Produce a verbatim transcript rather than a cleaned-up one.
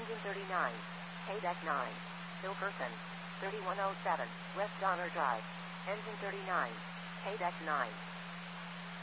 Engine thirty-nine. Haydeck nine. Hilkerson. thirty-one oh seven. West Donner Drive. Engine thirty-nine. Haydeck nine.